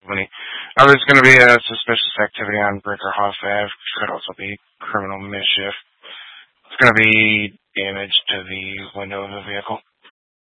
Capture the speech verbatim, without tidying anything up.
Money. Uh, there's going to be a suspicious activity on Brinkerhoff Ave. Could also be criminal mischief. It's going to be damage to the window of the vehicle.